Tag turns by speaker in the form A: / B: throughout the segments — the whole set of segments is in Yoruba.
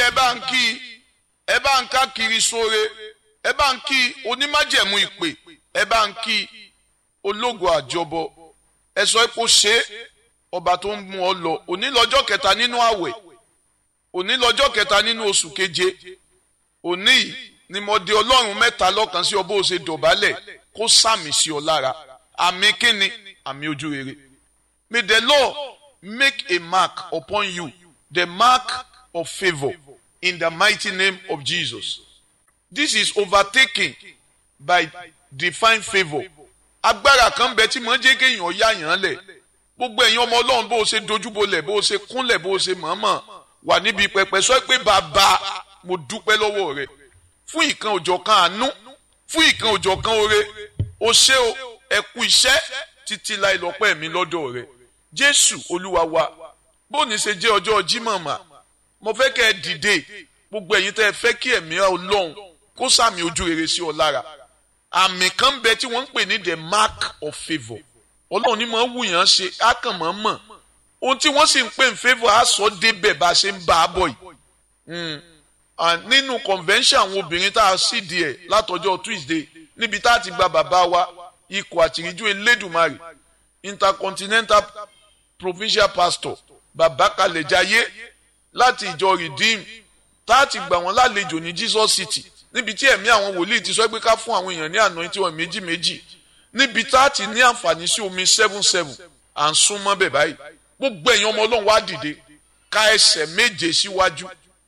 A: ẹ bá ń kí ẹ bá ń ká kiri sóore ẹ bá ń kí onímájẹ̀mú ìpè ẹ bá ń kí ológo àjọbọ ẹ sọ pé ó ṣe ọba tó ń mú ọ lọ òní lọ́jọ́ kẹta nínú àwẹ̀ òní lọ́jọ́ kẹta nínú oṣù keje òní ni mo de Ọlọ́run mẹ́ta lọ́kan sí ọ bó ṣe dọ̀bálẹ̀ kó sàmì sí ọ lára àmì kíni àmì ojú rere. May the Lord make a mark upon you, the mark of favor, in the mighty name of Jesus. This is overtaken by divine favor. Agbára kan bẹ tí mo jẹ́ kéèyàn yá yàn lẹ̀. Gbogbo ẹ̀yin ọmọ Ọlọ́run bó ṣe dojúbolẹ̀ bó ṣe kúnlẹ̀ bó ṣe mọ̀ọ́mọ̀ wà níbi pẹpẹ sọ pé bàbá mo dúpẹ́ lọ́wọ́ rẹ̀ fún ìkan òjọ̀kan àánú fún ìkan òjọ̀kan oore o ṣé o ẹ kú iṣẹ́ títí láì lọ́pẹ́ mi lọ́dọ̀ rẹ̀ Jésù Olúwa wa bó ní ṣe jẹ́ ọjọ́ Jímọ̀ mà mo fẹ́ kẹ́ ẹ dìde gbogbo ẹ̀yin tẹ́ ẹ fẹ́ kí ẹ̀mí Ọlọ́run kó sàmì ojú rere sí ọ lára àmì kan bẹ tí wọ́n ń pè ní the mark of favour Ọlọ́run ní máa ń wùyàn ṣe á kàn máa mọ̀ ohun tí wọ́n sì ń pè ní favour á sọ débẹ̀ bá a ṣe ń bá a bọ̀ yìí nínú convention àwọn obìnrin tá a sì di ẹ̀ látọjọ́ Tuesday níbi tá a ti gba bàbá wa ikọ̀ àtìríjú Elédùmarè intercontinental provincial pastor bàbá Kalẹ̀jayé láti ìjọ Redeem tá a ti gbà wọ́n lálejò ní Jesus City níbi tí ẹ̀mí àwọn wòlíì ti sọ pé ká fún àwọn èèyàn ní anointing wọn méjì méjì níbi tá a ti ní àǹfààní sí omi 7-7 à ń súnmọ́ bẹ̀ báyìí gbogbo ẹ̀yin ọmọ Ọlọ́run wá dìde ká ẹsẹ̀ méje síwájú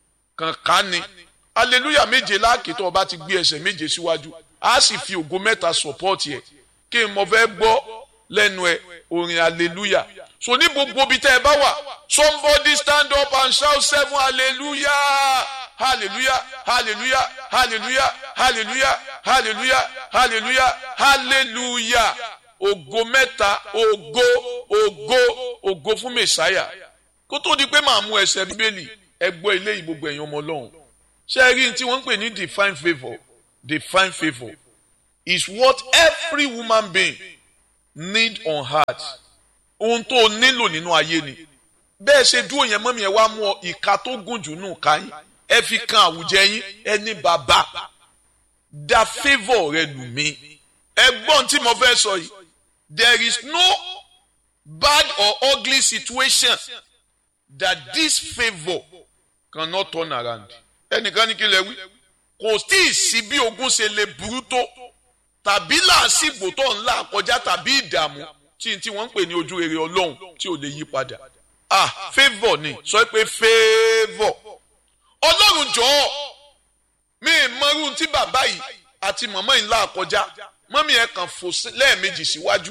A: kankan ni hallelujah méje láàkè tó o bá ti gbé ẹsẹ̀ méje síwájú a sì fi ògo mẹ́ta support yẹ kí n mọ fẹ́ gbọ́ lẹ́nu ẹ orin hallelujah so ní gbogbo bí tẹ́ ẹ bá wà somebody stand up and shout 7 hallelujah hallelujah hallelujah hallelujah hallelujah hallelujah hallelujah hallelujah ògo mẹ́ta ògo ògo ògo fún Mèsáyà kó tó di pé màá mú ẹsẹ̀ Bíbélì ẹ gbọ́ eléyìí gbogbo ẹ̀yin ọmọ Ọlọ́run ṣé ẹ rí ní tí wọ́n ń pè ní divine favour is what every woman being need on heart ohun tó o nílò nínú ayé ni bẹ́ẹ̀ ṣe dúró yẹn mọ́mí ẹ wá mú ọ ìka tó gùn jù nù ká yín ẹ fi kan àwùjẹ yín ẹ ní bàbá dá favour rẹ lù mí ẹ gbọ́n tí mo fẹ́ sọ yìí there is no bad or ugly situation that this favour cannot turn around. Ẹnìkan ní kí lẹ wí kò tí ì sí bí ogun ṣe lè burú tó tàbí làásìgbò tó ń là kọjá tàbí ìdààmú tí wọ́n ń pè ní ojú rere Ọlọ́run tí ò lè yí padà favour ni sọ pé favour Ọlọ́run jọ̀ọ́ mi mọrú tí bàbá yìí àti màmá yìí là kọjá mọ́mí ẹ̀ kàn fò lẹ́ẹ̀mejì síwájú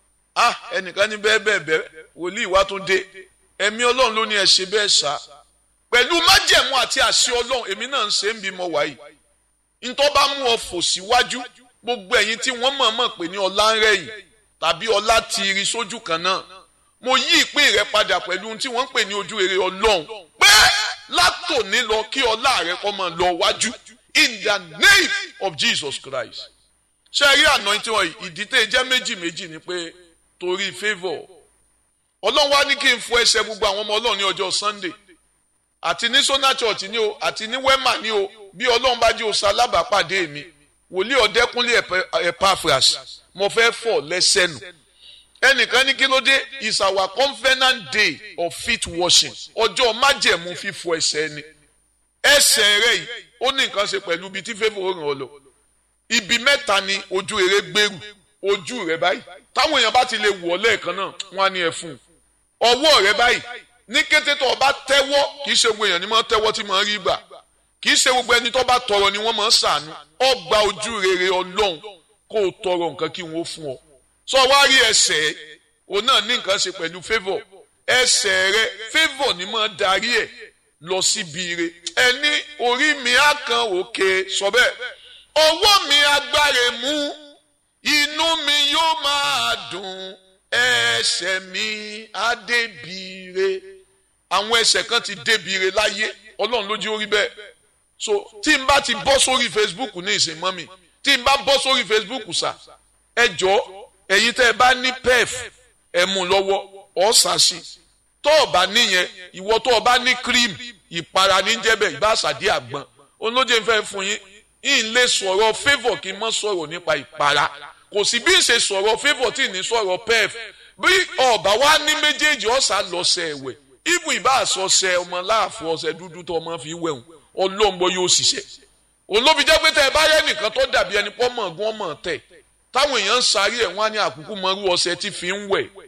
A: ẹnìkan ní bẹ́ẹ̀ wòlíì wá tó dé ẹ̀mí Ọlọ́run ló ní ẹ ṣe bẹ́ẹ̀ sá pẹ̀lú májẹ̀mú àti àṣẹ Ọlọ́run èmi náà ń ṣe ń bímọ wáyé ntọ́ bá mú ọ fò síwájú gbogbo ẹ̀yin tí wọ́n mọ̀ọ́mọ̀ pé ní ọlá ń rẹ̀yìn tàbí ọlá ti rí sójú kan náà mo yí ìpín rẹ padà pẹ̀lú ohun tí wọ́n ń pè ní ojú rere Ọlọ́run pé látòní lọ kí ọlá rẹ kó máa lọ wájú in the name of Jesus Christ. ṣé rí anointing wọn ìdí tẹ́ jẹ́ méjì ni pé torí favour Ọlọ́run wá ní kí n fọ ẹsẹ̀ gbogbo àwọn ọmọ Ọlọ́run ní ọjọ́ Sunday àti ní Sona Church ni o àti ní Wema ni o bí Ọlọ́run bá jẹ́ òsà alábàápàdé mi wòlíì Ọ̀dẹ́kúnlé Epaphras mo fẹ́ fọ̀ lẹ́sẹ̀ nù ẹnìkan ní kí ló dé is our covenant day of feet washing ọjọ́ májẹ̀mú fífọ ẹsẹ̀ ni ẹsẹ̀ rẹ̀ yìí ó ní nǹkan ṣe pẹ̀lú ibi tí favour ràn ọ́ lọ ibi mẹ́ta ni ojú rere gbèrú ojú rẹ̀ báyìí táwọn èèyàn bá ti lè wọ̀ lẹ́ẹ̀kan náà wọ́n á ní ẹ fún un ọwọ́ rẹ̀ báyìí ní kété tó o bá tẹ́wọ́ kì í ṣe gbogbo èèyàn ni máa tẹ́wọ́ tí máa rí gbà kì í ṣe gbogbo ẹni tó bá tọrọ ni wọ́n máa ṣàánú ọgbà ojú rere Ọlọ́run kó o tọrọ nǹkan kí wọ́n fún ọ sọ wá rí ẹsẹ̀ òun náà ní nǹkan ṣe pẹ̀lú favour ẹsẹ̀ rẹ favour ni máa darí ẹ̀ lọ síbi ire ẹni orí mi á kan òkè sọ bẹ́ẹ̀ ọwọ́ mi agbára mú inú mi yóò máa dùn ẹsẹ̀ mi á débire àwọn ẹsẹ̀ kan ti débire láyé Ọlọ́run lójú orí bẹ́ẹ̀ so tí n bá ti bọ́ sórí Facebook ní ìsìn mọ́ mi tí n bá bọ́ sórí Facebook sà ẹ jọ̀ọ́ ẹ̀yin tẹ́ ẹ bá ní pef ẹ mú lọ́wọ́ ọ̀sàsì tó o bá níyẹn ìwọ tó o bá ní cream ìpara ní jẹ́bẹ̀ ìbáṣàdé àgbọn olóje ń fẹ́ fún yín ń lè sọ̀rọ̀ favour kí n mọ́ sọ̀rọ̀ nípa ìpara kò sí bí n ṣe sọ̀rọ̀ favour tí ní sọ̀rọ̀ pef bí ọba wa ní méjèèjì ọ̀sà lọ́sẹ̀ ẹ̀wẹ̀ ibù ìbá àsọsẹ ọmọ láàfọ̀ ọṣẹ dúdú tó ọmọ fi wẹ̀hùn ọlọ́ngbọ yóò ṣiṣẹ́ olóbi jẹ́ pé tẹ́ ẹ bá yẹ nìkan tó dàbí ẹni pọ́ mọ̀ gún ọmọ tẹ̀ táwọn èèyàn ń sáré ẹ̀ wọ́n á ní àkúkú mọ́rú ọṣẹ tí fi ń wẹ̀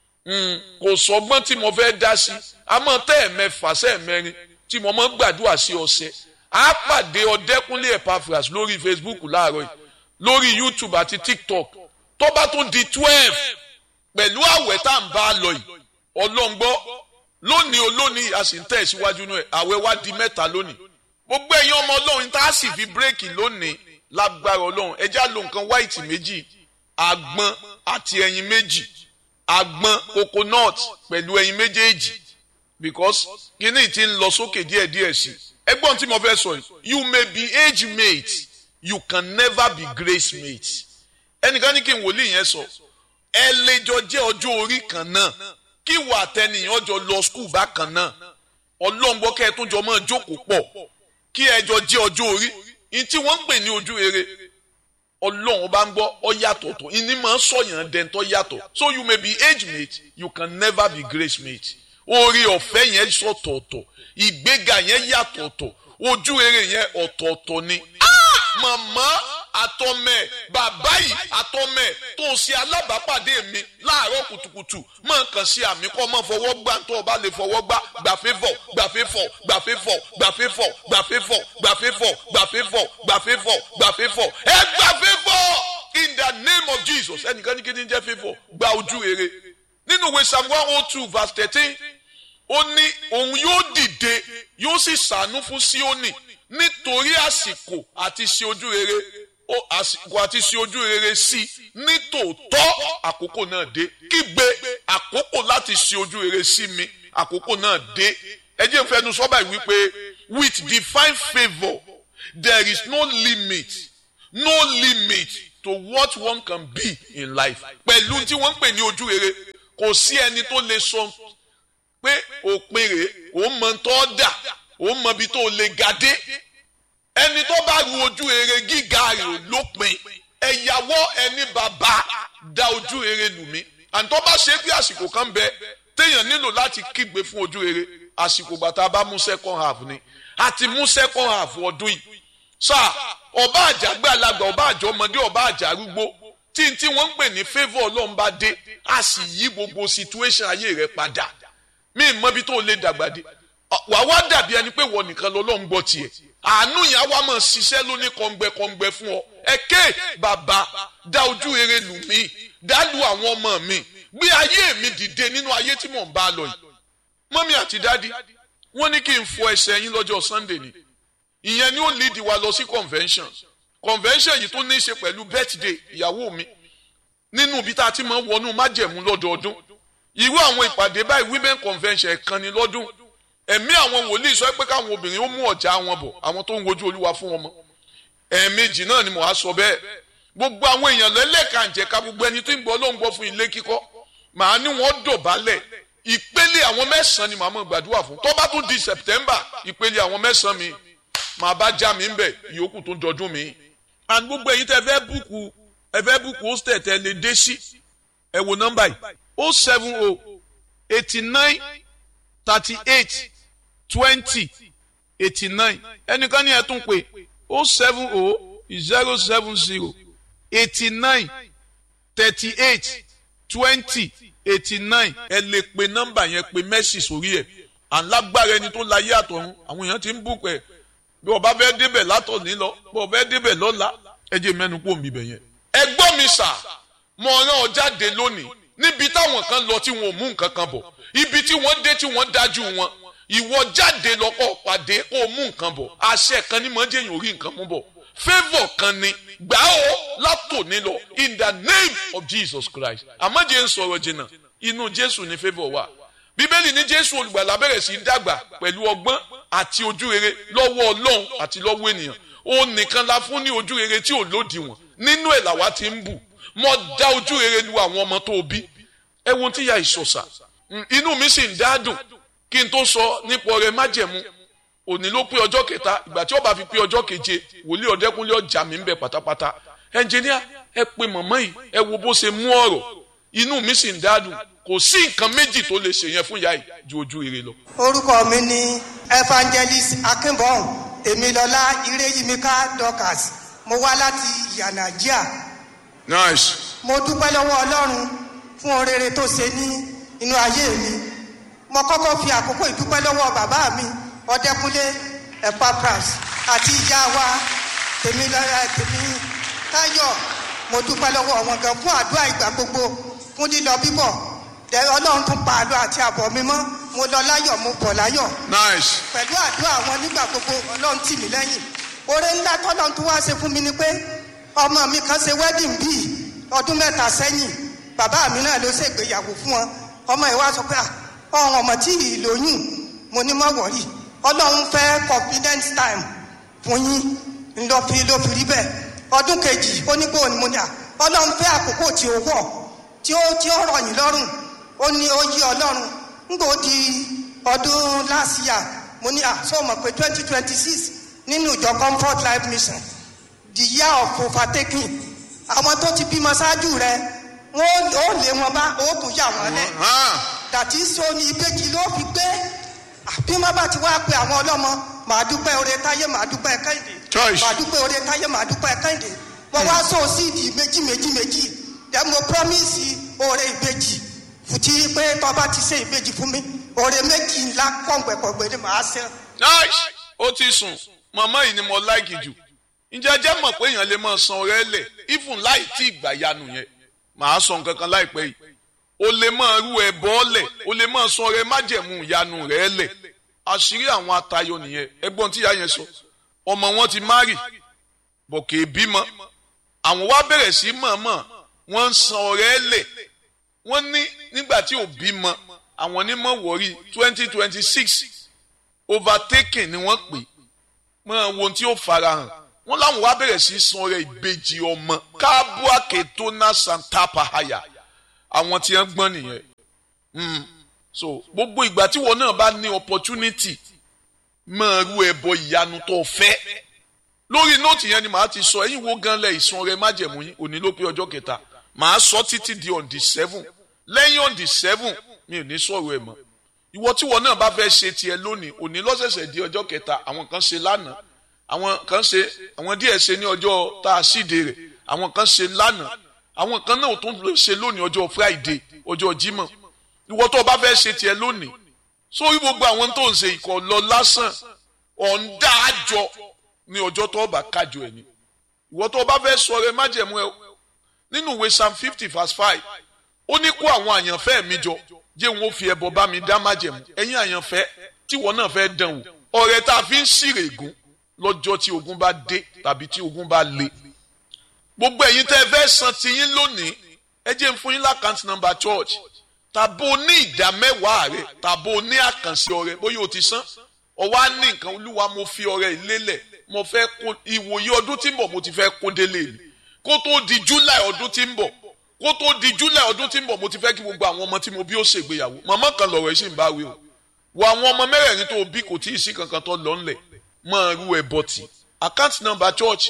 A: kò sọgbọ́n tí mo fẹ́ dá sí àmọ́ tẹ́ ẹ̀ mẹ́fà sẹ́ ẹ̀ mẹ́rin tí mo mọ́ gbàdúrà sí ọṣẹ á pàdé Ọdẹ́kúnlé Epaphras lórí Facebook láàárọ̀ yìí lórí YouTube àti TikTok tó bá tún di 12 pẹ̀lú àwẹ̀ tá à ń bá a lọ yìí ọlọ́ngbọ́ lónìí olónìí a sì ń tẹ̀ síwájú náà àwẹ̀ wá di 3 lónìí gbogbo ẹ̀yin ọmọ Ọlọ́run tá a sì fi bírèkì lónìí lágbára Ọlọ́run ẹ já lo nǹkan white méjì àgbọn àti ẹyin méjì àgbọn coconut pẹ̀lú ẹyin méjèèjì because kíní ti ń lọ sókè díẹ̀díẹ̀ sí ẹgbọ́n tí mo fẹ́ sọ yìí you may be age mate you can never be grace mate ẹnìkan ní kí n wòlíì yẹn sọ ẹ lè jọ jẹ́ ọjọ́ orí kan náà kí wà tẹnìyàn jọ lọ skul bákan náà ọlọ́ngbọ́ kẹ́ ẹ tún jọ máa jókòó pọ̀ kí ẹ jọ jẹ́ ọjọ́ orí ní tí wọ́n ń pè ní ojú rere ọlọ́run bá ń gbọ́ ọ yàtọ̀ tó ìní máa ń sọ̀yàn dẹ́ntọ́ yàtọ̀ so you may be age mate you can never be grace mate orí ọ̀fẹ́ yẹn sọ̀tọ̀ọ̀tọ̀ ìgbéga yẹn yàtọ̀ọ̀tọ̀ ojú rere yẹn ọ̀tọ̀ọ̀tọ̀ ni màmá àtọmẹ bàbá yìí àtọmẹ tó ṣe alábàápàdé mi láàárọ̀ kùtùkùtù máa kàn sí àmì kọ́ máa fọwọ́ gbà tó o bá lè fọwọ́ gbà gbà fẹ́fọ̀ gbà fẹ́fọ̀ gbà fẹ́fọ̀ gbà fẹ́fọ̀ gbà fẹ́fọ̀ gbà fẹ́fọ̀ gbà fẹ́fọ̀ gbà fẹ́fọ̀ gbà fẹ́fọ̀ ẹ gbà fẹ́fọ̀ in the name of Jesus ẹnìkan ní kí ni jẹ́ fẹ́fọ̀ gba ojú rere nínú ìwé Psalm 102 verse 13 ó ní òun yóò dìde yóò sì ṣàánú fún Síónì nítorí àsìkò àti ṣe ojú rere àsìkò àti ṣe ojú rere sí ní tòótọ́ àkókò náà dé kígbe àkókò láti ṣe ojú rere sí mi àkókò náà dé ẹ jẹ́ n fẹnu sọ báyìí wípé with divine favour there is no limit to what one can be in life pẹ̀lú tí wọ́n ń pè ní ojú rere kò sí ẹni tó lè sọ pé òpin rèé òun mọ tó dà òun mọ ibi tó lè gàdé ẹni tó bá ru ojú rere gíga rẹ̀ lópin ẹ̀yàwó ẹni bàbá da ojú rere lù mí àǹtọ́ bá ṣe bí àsìkò kan bẹ téèyàn nílò láti kígbe fún ojú rere àsìkò bàtà bá mú second half ni àti mú second half ọdún yìí sáà ọba àjàgbé alàgbà ọba àjọ ọmọdé ọba àjà arúgbó tí wọ́n ń pè ní favour Ọlọ́run bá dé a sì yí gbogbo situation ayé rẹ̀ padà mí mọ ibi tó lè dàgbà dé wà wá dàbí ẹni pé wọ́n nìkan lọ́lọ́run gbọ́ tiẹ̀ àánú yẹn á wá máa ṣiṣẹ́ lóní kọ̀ǹgbẹ̀kọ̀ǹgbẹ̀ fún ọ ẹ̀kẹ́ bàbá dá ojú rere lù mí dá lu àwọn ọmọ mi gbé ayé mi dìde nínú ayé tí mò ń bá lọ yìí mọ́mí àti dádì wọ́n ní kí n fọ ẹsẹ̀ yín lọ́jọ́ Sunday ni ìyẹn ni ó lead wa lọ sí convention yìí tó ní í ṣe pẹ̀lú birthday ìyàwó mi nínú ibi tá a ti máa ń wọnú májẹ̀mú lọ́dọọdún irú àwọn ìpàdé báyìí women convention ẹ̀kan ni lọ́dún ẹ̀mí àwọn wòlíì sọ pé káwọn obìnrin ó mú ọ̀já wọn bọ̀ àwọn tó ń wojú Olúwa fún wọn mọ́ ẹ̀ẹ̀mejì náà ni mo á sọ bẹ́ẹ̀ gbogbo àwọn èèyàn lẹ́lẹ́kànjẹ̀ka gbogbo ẹni tó ń gbọ́ ló ń gbọ́ fún ilé kíkọ́ màá ní wọ́n dọ̀bálẹ̀ ìpele àwọn 9 ni màá mọ̀ gbàdúrà fún tó bá tún di September ìpele àwọn 9 mi màá bá já mi ń bẹ̀ ìyókù tó ń dọdún mi and gbogbo ẹ̀yin tẹ́ fẹ́ búùkù hostel tẹ́ lè dé sí ẹ wo nọ́mbà yìí 070 89 38 20 89 ẹnìkan ní ẹ tún pé 070 070 89 38 20 89 ẹ lè pe nọ́mbà yẹn pe mẹ́sì sórí ẹ̀ alágbára ẹni tó láyé àtọ̀run àwọn èèyàn ti ń bùkún ẹ̀ bí ọba fẹ́ débẹ̀ látọ̀ní lọ bí ọba fẹ́ débẹ̀ lọ́la ẹ jẹ́ mẹ́nu kó mi bẹ̀ yẹn. ẹ gbọ́ mi sà mo rán ọ jáde lónìí níbi táwọn kan lọ tí wọn ò mú nǹkan kan bọ̀ ibi tí wọ́n dé tí wọ́n dájú wọn ìwọ jáde lọ́kọ̀ pàdé kó o mú nǹkan bọ̀ àṣẹ kan ní mọ́ jẹ́yìn orí nǹkan mú bọ̀ favour kan ni gbà ó látòní lọ in the name of Jesus Christ àmọ́ jẹ́ ń sọ̀rọ̀ jìnnà inú Jésù ní favour wà bíbélì ní Jésù olùgbàlà bẹ̀rẹ̀ sí í dàgbà pẹ̀lú ọgbọ́n àti ojú rere lọ́wọ́ Ọlọ́run àti lọ́wọ́ ènìyàn òun nìkan la fún ní ojú rere tí ò lódiwọ̀n nínú ẹ̀ làwa ti ń bù mo dá ojú rere lu àwọn ọmọ tó bí ẹ wo tí ya ìsọ̀sà inú mi sì ń dádùn kí n tó sọ nípa ọrẹ májẹ̀mú òní ló pé ọjọ́ kẹta ìgbà tí ó bá fi pé ọjọ́ keje wòlíì Ọ̀dẹ́kúnlé ọjà mi ń bẹ pátápátá ẹnjìníà ẹ pe màmá yìí ẹ wo bó ṣe mú ọ̀rọ̀ inú mi sì ń dádùn kò sí nǹkan méjì tó lè ṣe yẹn fún ìyá yìí ju ojú ire lọ.
B: orúkọ mi ni evangelist Akínbọ̀n Èmilọ́lá Ireyimika Dorcas mo wá láti Nàìjíríà.
A: Nice.
B: mo dúpẹ́ lọ́wọ́ Ọlọ́run fún orere tó ṣe ní inú ayé mi. mo kọ́kọ́ fi àkókò ìdúpẹ́ lọ́wọ́ bàbá mi Ọ̀dẹ́kúnlé Epaphras àti ìyá wa Tèmítáyọ̀. mo dúpẹ́ lọ́wọ́ wọn gan fún àdúrà ìgbà gbogbo fún lílọ bíbọ̀ Ọlọ́run tún pa àlọ́ àti àbọ̀ mi mọ́ mo lọ láyọ̀ mo bọ̀ láyọ̀.
A: Nice.
B: pẹ̀lú àdúrà wọn nígbà gbogbo Ọlọ́run tì mí lẹ́yìn. oore ńlá tọ́lọ́run tún wá ṣe fún mi ni pé ọmọ mi kan ṣe wedding bíi ọdún 3 sẹ́yìn bàbá mi náà ló ṣègbéyàwó fún wọn. ọmọ ìwà sọ pé ọ̀hún ọmọ tí ì lóyún mo ní mọ́ wọ̀rí Ọlọ́run fẹ́ confidence time fún yín ló fi rí bẹ́ẹ̀. ọdún kejì ó ní bóun mo ní Ọlọ́run fẹ́ àkókò tí ó wọ̀ tí ó rọ̀ yín lọ́rùn ó ní ó yí Ọlọ́run ńgbò di ọdún last year mo ní sọ mọ̀ pé 2026 nínú ìjọ Comfort Life Mission the year of overtaking àwọn tó ti bímọ ṣáájú rẹ wọn ó lé wọn bá ó tún yà wọn lẹ dàtí sọ ní ìbejì ló fi gbé bí wọn bá ti wá pe àwọn ọlọ́mọ màá dúpẹ́ oore táyé màá dúpẹ́ kẹ́hìndé màá dúpẹ́ oore táyé màá dúpẹ́ kẹ́hìndé wọn wá sọ síìdì méjì dẹ mo promise oore ìbejì fùtí pé tó bá ti ṣe ìbejì fún mi oore méjì ńlá kọ̀ǹgbẹ̀kọ̀ǹgbẹ̀ ni màá ṣe.
A: Nice. ó ti sùn màmá yìí ni mo láìkì jù ǹjẹ́ jẹ́ mọ̀ pé èèyàn lè máa san ọrẹ lẹ̀ even láì tí ìgbà yanu yẹn màá sọ nǹkan kan láìpẹ́ yìí o lè máa rú ẹbọ lẹ̀ o lè máa san ọrẹ májẹ̀mú ìyanu rẹ̀ lẹ̀ àṣírí àwọn atayọ nìyẹn ẹ̀gbọ́n tí ìyá yẹn sọ ọmọ wọn ti márì bọ̀kẹ́ bímọ àwọn wá bẹ̀rẹ̀ sí mọ̀ọ́mọ̀ wọ́n ń san ọrẹ lẹ̀ wọ́n ní nígbà tí ò bímọ àwọn onímọ̀ wọ̀rí 2026 overtaking ni wọ́n pè mọ́ ohun tí ó farahàn wọ́n láwọn wá bẹ̀rẹ̀ sí san ọrẹ ìbejì ọmọ káàbùàkè tó ná santapa haya àwọn tí wọ́n gbọ́n nìyẹn. So gbogbo ìgbà tí wọn náà bá ní opportunity máa rú ẹbọ ìyanu tó fẹ́ lórí nóòtì yẹn ni màá ti sọ ẹ̀yin wo gan lẹ ìsan ọrẹ májẹ̀mú yín òní ló pé ọjọ́ kẹta màá sọ títí di on the 7 lẹ́yìn on the 7 mi ò ní sọ̀rọ̀ ẹ̀ mọ́ ìwọ tí wọn náà bá fẹ́ ṣe tiẹ̀ lónìí òní lọ́sẹ̀sẹ̀ di ọjọ́ kẹta àwọn kan ṣe lánàá àwọn díẹ̀ ṣe ní ọjọ́ tá a síde rẹ̀ àwọn kan ṣe lánàá àwọn kan náà tó ń ṣe lónìí ọjọ́ Friday ọjọ́ Jímọ̀ ìwọ tó bá fẹ́ ṣe tiẹ̀ lónìí sórí gbogbo àwọn tó ń ṣe ìkọ̀ lọ lásán ọ̀ǹda àjọ ní ọjọ́ tó bá kájọ ẹ̀ ni ìwọ tó bá fẹ́ sọ rẹ májẹ̀mú ẹ nínú ìwé Psalm 50 verse 5 ó ní kó àwọn àyànfẹ́ mi jọ jẹ́ wọn ó fi ẹbọ bá mi dá májẹ̀mú ẹ̀yin àyànfẹ́ tí wọn náà fẹ́ dán wò ọ̀rẹ́ tá a fi ń ṣírè ègún lọ́jọ́ tí ogun bá dé tàbí tí ogun bá le gbogbo ẹ̀yin tẹ́ fẹ́ san tiyín lónìí ẹ jẹ́ n fún yín lákàntì nọ́mbà church tàbó ní ìdá mẹ́wàá rẹ̀ tàbó ní àkànṣe ọrẹ bóyá o ti san ọwọ́ á ní nǹkan olúwa mo fi ọrẹ ìlélẹ̀ mo fẹ́ kó ìwòye ọdún tí ń bọ̀ mo ti fẹ́ kó délé mi kó tó di July ọdún tí ń bọ̀ kó tó di July ọdún tí ń bọ̀ mo ti fẹ́ kí gbogbo àwọn ọmọ tí mo bí ó ṣègbéyàwó màmá kan lọ̀rọ̀ ẹ̀ sì ń bá wí o wọ àwọn ọmọ mẹ́rẹ̀ẹ̀rin tó bí kò tí ì sí kankan tó lọ ńlẹ̀ máa rú ẹbọ tì account number church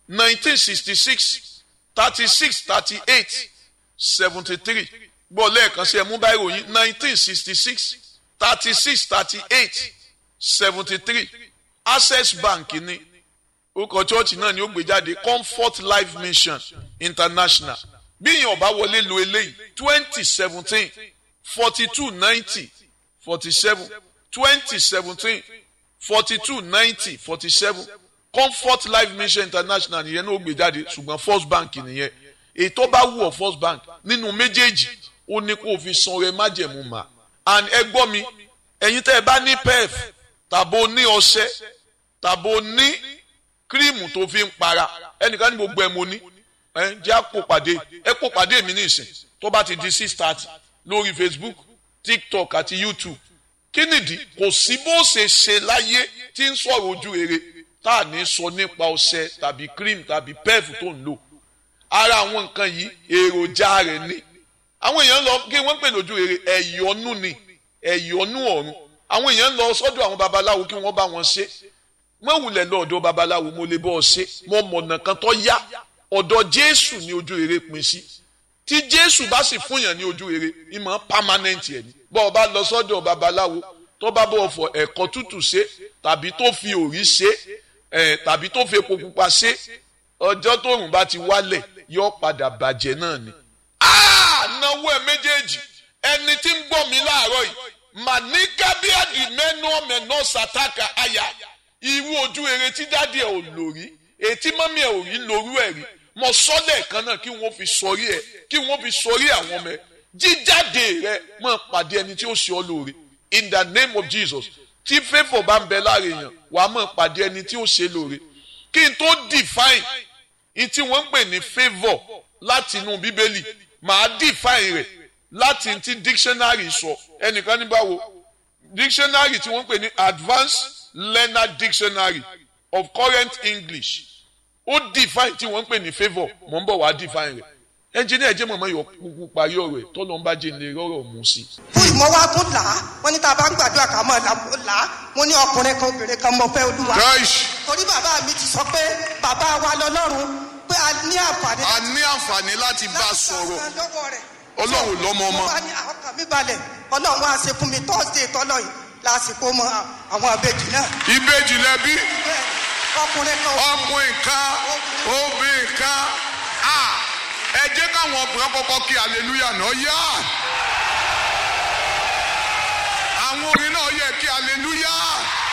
A: 1966 36 38 73 gbọ́ lẹ́ẹ̀kan sí ẹ mú báyìí ròyìn 1966 36 38 73 Access Bank ní orúkọ church náà ni ó gbé jáde Comfort Life Mission International bí ìyẹn ọba wọlé lo eléyìí 2017 42 90 47 2017 42 90 47 Comfort Life Mission International nìyẹn náà ó gbé jáde ṣùgbọ́n First Bank nìyẹn ètò bá wù ọ́ First Bank nínú méjèèjì ó ní kó o fi san ọrẹ májẹ̀mú mà and ẹ gbọ́ mi ẹ̀yin tẹ́ ẹ bá ní pef tàbó ní ọṣẹ tàbó ní kírímù tó fi ń para ẹnìkan ní gbogbo ẹ mo ní ẹ jẹ́ àpò pàdé mi ní ìsìn tó bá ti di 6:30 lórí Facebook TikTok àti YouTube kí nìdí kò sí bó ṣe láyé tí ń sọ̀rọ̀ ojú rere tá à ní sọ nípa ọṣẹ tàbí cream tàbí pef tó ń lò ara àwọn nǹkan yìí èròjà rẹ̀ ní àwọn èèyàn lọ kí wọ́n pè lójú rere ẹ̀yọ́nú ni ẹ̀yọ́nú ọ̀run àwọn èèyàn ń lọ sọ́dọ̀ àwọn babaláwo kí wọ́n bá wọn ṣe wọ́n wulẹ̀ lọ ọ̀dọ̀ babaláwo mo lè bọ́ ọ ṣe mo mọ̀nà kan tó yá ọ̀dọ̀ Jésù ní ojú rere pin sí tí Jésù bá sì fún yàn ní ojú rere ìmọ̀ permanent ẹ̀ ní bọ́ ọ bá lọ sọ́dọ̀ babaláwo tó bá bọ̀ fọ ẹ̀kọ́ tútù ṣe tàbí tó fi òrí ṣe tàbí tó fi epo pupa ṣe ọjọ́ tóòrùn bá ti wálẹ̀ yóò padà bàjẹ́ náà ni. náwó ẹ méjèèjì ẹni tí ń gbọ́ mi láàárọ̀ yìí màníkábíàdì mẹ́nà sàtàkà àyà irú ojú rere tí dáàdì ẹ̀ ò lò rí ètí mọ́mí ẹ̀ ò rí lórú ẹ̀ rí mo sọ́lẹ̀ kan náà kí wọ́n fi sọrí ẹ̀ kí wọ́n fi sọrí àwọn ọmọ ẹ̀ jíjáde rẹ̀ máa pàdé ẹni tí ó ṣe ọ́ lóore in the name of Jesus tí favour bá ń bẹ láàrin èèyàn wàá máa pàdé ẹni tí ó ṣe lóore kí n tó define in tí wọ́n ń pè ní favour láti inú bíbélì màá define rẹ̀ láti ti dictionary sọ ẹnìkan ní báwo dictionary tí wọ́n ń pè ní advanced learner dictionary of current English ó define tí wọ́n ń pè ní favour mò ń bọ̀ wá define rẹ̀ engineer jẹ́ mọ̀mọ́ yọ kúkú parí ọ̀rọ̀ ẹ̀ tó lọ ń bá jẹ́ ilé rọ́rọ̀ mú sí.
B: fún ìmọ̀wá tó là á wọ́n ní tá a bá ń gbàdúrà ká mọ̀ là á wọ́n ní ọkùnrin kan obìnrin kan mọ̀ fẹ́ Olúwa. torí bàbá mi ti sọ pé bàbá wa lọ́lọ́run pé a ní àǹfààní
A: láti bá a sọ̀rọ̀
B: Ọlọ́run
A: lọ́mọ ọmọ.
B: wọ́n ní ọkàn mi balẹ̀ Ọlọ́run wá ṣe fún mi Thursday tọ́lọ̀ yìí lásìkò mọ àwọn ìbejì náà.
A: ìbejì lẹbi.
B: ọkùnrin kan
A: obìnrin kan ẹ jẹ́ káwọn ọkùnrin kọ́kọ́ kí hallelujah náà yá àwọn obìnrin náà yẹ kí hallelujah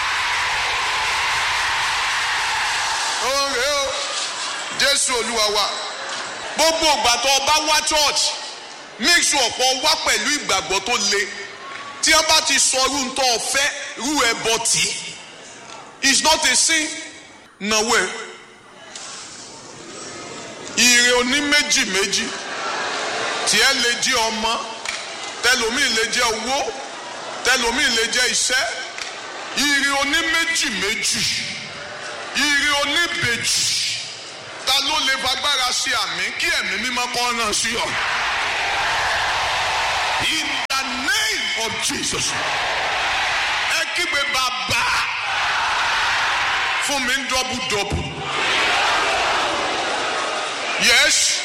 A: oore o Jésù Olúwa wa gbogbo ìgbà tó o bá wá church make sure kó o wá pẹ̀lú ìgbàgbọ́ tó le tí wọ́n bá ti sọ irú tó o fẹ́ irú ẹbọ tí it's not a sin nàwó ẹ. Ire oní méjì méjì tiẹ̀ lè jẹ́ ọmọ tẹlòmíì lè jẹ́ owó tẹlòmíì lè jẹ́ iṣẹ́ ire oní méjì méjì ire oní bèjì ta ló lè fagbára sí àmì kí ẹ̀mí mímọ́ kọ́ náà sí ọ. In the name of Jesus ẹ kígbe bàbá fún mi ń dọ́bùdọ́bù. Yes.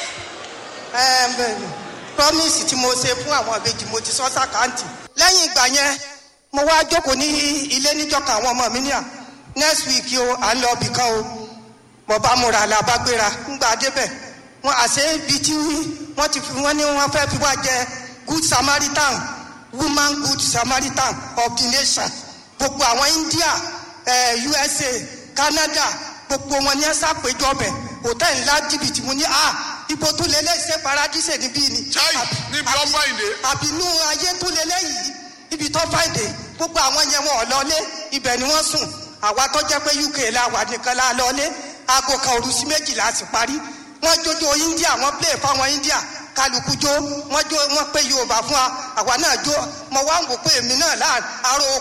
B: Promise tí mo ṣe fún àwọn ìbejì mo ti sọ sàkáǹtì. Lẹ́yìn ìgbà yẹn mo wá jókòó ní ilé níjọ́ka àwọn ọmọ mi ní à next week o à ń lọ ibì kan o mo bá múra làbágbéra ńgbà débẹ̀ wọn àṣẹ ibi tí wọ́n ti fi wọ́n ní wọ́n fẹ́ fi wá jẹ good Samaritan woman good Samaritan of the nation gbogbo àwọn India USA Canada gbogbo wọn ní ẹ ṣàpèjọ bẹ̀ hòtẹ́ẹ̀lì ńlá jìbìtì mo ní ibo tó lélẹ̀ ṣe paradíṣe níbí ni.
A: chai níbi ọ fáìndé.
B: àbínú ayé tó lélẹ̀ yìí ibi tó fáìndé gbogbo àwọn yẹn wọn ò lọlé ibẹ̀ ni wọ́n sùn àwa tó jẹ́ pé UK la wà nìkan la lọlé aago kan òru sí méjìlá sì parí wọ́n jójó India wọ́n play fáwọn India kálukú jó wọ́n pé Yorùbá fún wa àwa náà jó mo wá ń wò pé èmi náà láàrin aró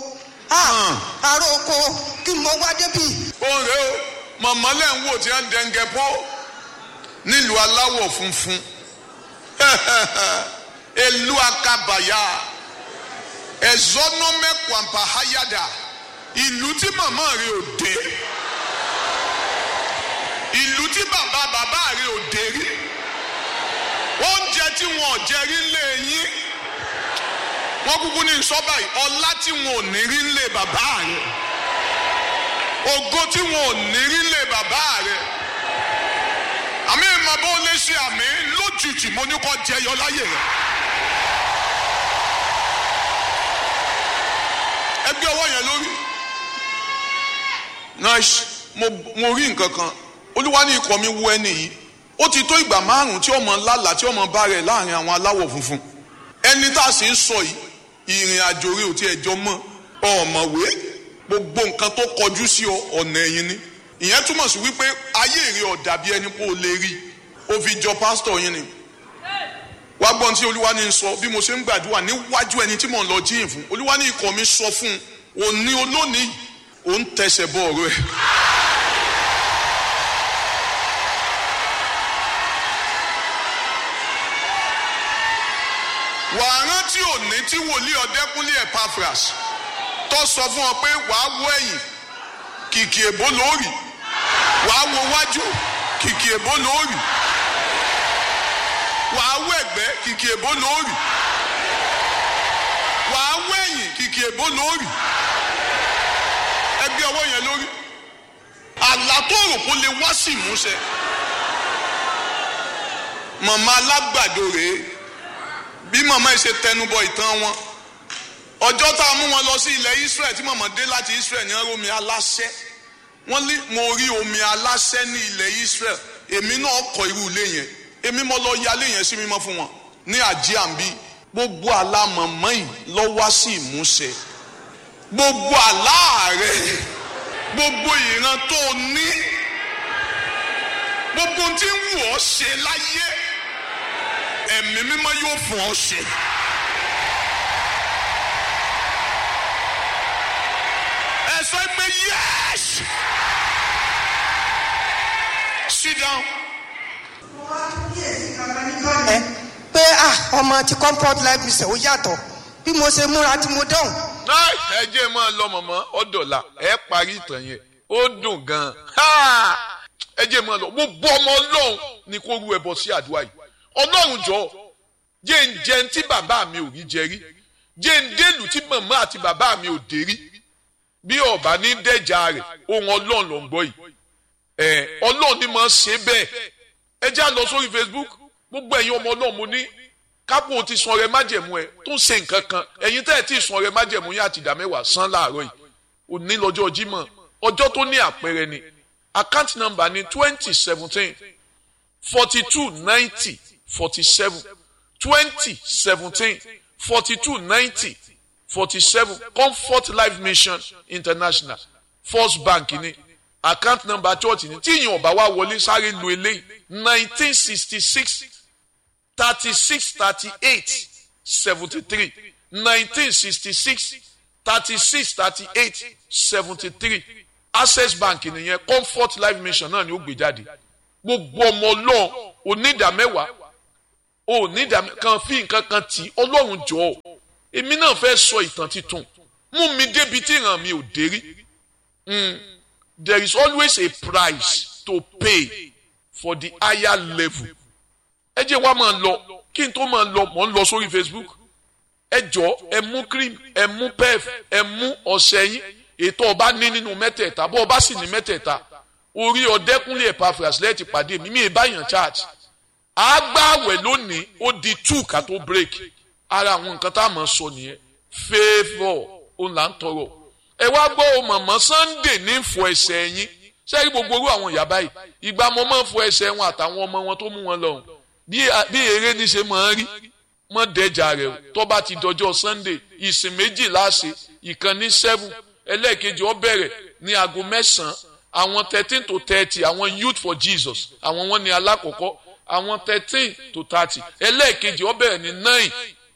B: oko kí mo wá débi.
A: ó rè ó mọ̀mọ́ lẹ́ ń wò tí wọ́n dẹ́ngẹ́ pọ́ nílùú aláwọ̀ funfun elu akabaya ẹ̀zọ́nọ́mẹ́kwàmpá hayada ìlú tí màmá rẹ̀ ò dé ìlú tí bàbá rẹ̀ ò dé rí oúnjẹ tí wọn ò jẹ rí lé yín wọn kúkú ní sọ́bà yìí ọlá tí wọn ò ní rí lé bàbá rẹ̀ ògo tí wọn ò ní rí lé bàbá rẹ̀ àmì ìmọ̀ bó lè ṣe àmì lójijì mo ní kó jẹyọ láyè rẹ̀ ẹgbẹ́ ọwọ́ yẹn lórí nice mo rí nǹkan kan olúwa ní ikọ̀ mi wú ẹni yìí ó ti tó ìgbà márùn tí ọmọ lálà tí ọmọ bá rẹ̀ láàrin àwọn aláwọ̀ funfun ẹni tá a sì ń sọ yìí ìrìn àjò rí ò tí ẹjọ́ mọ́ ọ̀mọ̀wé gbogbo nǹkan tó kọjú sí ọ̀nà ẹ̀yìn ni ìyẹn túmọ̀ sí wípé ayé èrè ọ̀dà bí ẹni pé ó lè rí ó fi jọ pásítọ̀ yín ni wá gbọ́n tí olúwa ní sọ bí mo ṣe ń gbàdúrà níwájú ẹni tí mò ń lọ jíyìn fún olúwa ní ikọ̀ mi sọ fún un òní olónìí òun tẹsẹ̀ bọ ọ̀rọ̀ ẹ̀. wàá rántí òní tí wòlíì Ọ̀dẹ́kúnlé Epaphras tó sọ fún ọ pé wàá wo ẹ̀yìn kìkì èbó lórí, wàá wo wájú kìkì èbó lórí, wàá wo ẹ̀gbẹ́ kìkì èbó lórí, wàá wo ẹ̀yìn kìkì èbó lórí. Ẹgbẹ́ ọwọ́ yẹn lórí. Àlá tó rò kó lè wá sí ìmúṣẹ. Màmá alágbàdo rèé, bí màmá yìí ṣe tẹnubọ ìtàn wọn. Ọjọ́ tá a mú wọn lọ sí ilẹ̀ Israel, tí màmá dé láti Israel ní omi aláṣẹ. Wọ́n ní mo rí omi aláṣẹ ní ilẹ̀ Israel. Èmi náà kọ́ irú ilé yẹn. Èmi mo lọ yálé yẹn sí mímọ́ fún wọn ní àjíàmbí. Gbogbo àlá màmá yìí lọ wá sí ìmúṣẹ. Gbogbo àlá rẹ, gbogbo ìran tó ní, gbogbo tí ń wù ọ́ ṣe láyé, ẹ̀mí mímọ́ yóò fún ọ ṣe. Ẹ sọ pé yes. Sit down.
B: Pé ọmọ ti comfort life mission ó yàtọ̀ bí mo ṣe múra tí mo dán.
A: Ẹ jẹ́ máa lọ mọ̀mọ́ ọ̀dọ̀là ẹ parí ìtàn yẹn ó dùn gan-an. Ẹ jẹ́ máa lọ gbogbo ọmọ Ọlọ́run ni kó rú ẹbọ sí àdúrà yìí. Ọlọ́run jọ̀ọ́ jẹ́ ń jẹun tí bàbá mi ò rí jẹ rí, jẹ́ ń délùú tí màmá àti bàbá mi ò dé rí. Bí ọba ní dẹ́jà rẹ̀ ohun Ọlọ́run ló ń gbọ́ yìí. Ọlọ́run ni máa ṣe bẹ́ẹ̀. Ẹ já lọ sórí Facebook, gbogbo ẹ̀yin ọmọ Ọlọ́run mo ní kápò ti sun ọrẹ májẹ̀mú ẹ tó ń ṣe nǹkan kan, ẹ̀yin tẹ́ ẹ ti sun ọrẹ májẹ̀mú yín àti ìdá mẹ́wàá san láàárọ̀ yìí. Òní lọ́jọ́ Jímọ̀, ọjọ́ tó ní àpẹẹrẹ ni. Account number ni 2017 42 90 47 2017 42 90 47 Comfort Life Mission International First Bank ni account number church ni tí ìyẹn ọba wa wọlé sáré lu eléyìí 1966 36 38 73 1966 36 38 73 Access Bank nìyẹn Comfort Life Mission náà ni ó gbé jáde. Gbogbo ọmọ Ọlọ́run onídàmẹ́wàá onídàmẹ́ kan fi nǹkan kan tì Ọlọ́run jọ̀ọ́ èmi náà fẹ́ sọ ìtàn titun mú mi débi tí ìran mi ò dé rí. There is always a price to pay for the higher level. Ẹ jẹ́ wá máa lọ kí n tó máa lọ mò ń lọ sórí Facebook. Ẹ jọ̀ọ́ ẹ mú cream ẹ mú pef ẹ mú ọṣẹ yín ètò ọba ní nínú mẹ́tẹ̀ẹ̀ta bó ọba sì ní mẹ́tẹ̀ẹ̀ta orí Ọ̀dẹ́kúnlé Epaphras lẹ́ẹ̀tì pàdé mi ì báyàn church. Àgbàwẹ̀ lónìí ó di 2 ká tó break. Ara àwọn nǹkan tá a máa sọ nìyẹn favour òun là ń tọrọ. Ẹ wá gbọ́ mọ̀mọ́ Sunday ní fọ ẹsẹ̀ yín sẹ́yìn gbogbo orú àwọn ìyá báyìí ìgbà mo máa ń fọ ẹsẹ̀ wọn àtàwọn ọmọ wọn tó mú wọn lọ́hùn bí eré ní ṣe máa ń rí mọ́ dẹ́jà rẹ̀ tó bá ti dọjọ́ Sunday ìsìn méjì láṣẹ ìkan ní 7 ẹlẹ́ẹ̀kejì ó bẹ̀rẹ̀ ní aago 9 àwọn 13 to 30 àwọn Youth for Jesus àwọn wọn ní alákọ̀ọ́kọ́ àwọn 13 to 30 ẹlẹ́ẹ̀kejì ó bẹ̀rẹ̀ ní 9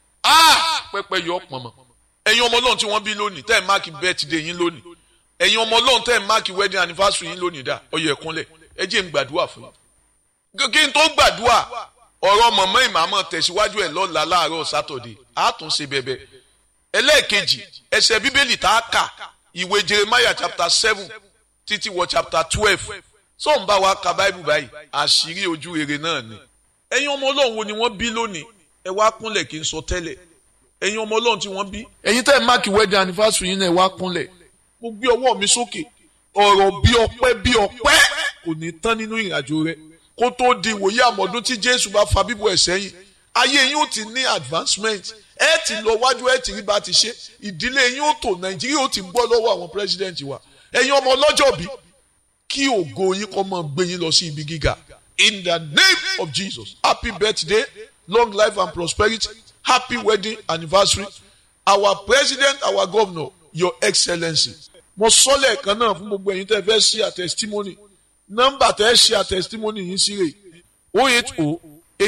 A: pẹ́pẹ́ yọ pọ̀nmọ́. Ẹ̀yin ọmọ Ọlọ́run tí wọ́n bí lónìí tẹ́ ẹ̀ máàkì birthday yín lónìí, ẹ̀yin ọmọ Ọlọ́run tẹ́ ẹ̀ máàkì wedding anniversary yín lónìí dá ọyọ ẹ̀kúnlẹ̀ ẹ jẹ́ n gbàdúrà fún yín. Kí n tó gbàdúrà ọ̀rọ̀ mọ̀mọ́ ìmàmọ́ tẹ̀síwájú ẹ̀ lọ́la láàárọ̀ Saturday àtúnṣe bẹ̀bẹ̀. Ẹlẹ́ẹ̀kejì ẹsẹ̀ Bíbélì tá a kà ìwé Jeremiah chapter 7 títí wọ chapter 12 so ń bá wa ka Bible báyìí àṣírí ojú rere náà ni. Ẹ̀yin ọmọ Ọlọ́run wo ni wọ́n bí lónìí ẹ wá kúnlẹ̀ kí n sọ tẹ́lẹ̀. Ẹ̀yin ọmọ Ọlọ́run tí wọ́n bí ẹ̀yin tẹ́ ẹ̀ máàkì wedding anniversary yín náà ẹ wá kúnlẹ̀. Mo gbé ọwọ́ mi sókè ọ̀rọ̀ bí ọpẹ́ kò ní tán nínú ìrìnàjò rẹ kó tó di ìwòye àmọ́dún tí Jésù bá fa bíbọ̀ ẹ̀ sẹ́yìn ayé yín ó ti ní advancement ẹ ti lọ wájú ẹ ti rí bá ti ṣe ìdílé yín ó tò Nàìjíríà ó ti gbọ́ lọ́wọ́ àwọn president wa. Ẹ̀yin ọmọ ọlọ́jọ́ bí kí ògo yín kó máa gbé yín lọ sí ibi gíga in the name of Jesus. Happy birthday, long life and prosperity. Happy wedding anniversary. Our president, our governor, your excellency. Mo sọ lẹ́ẹ̀kan náà fún gbogbo ẹ̀yin tẹ́ fẹ́ share testimony. Nọ́mbà tẹ́ share testimony yín sí rè 080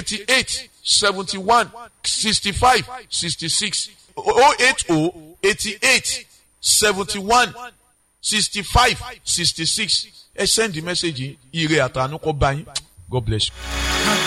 A: 88 71 65 66 080 88 71 65 66. Ẹ send the message yìí ire àtànú kó bá yín. God bless you.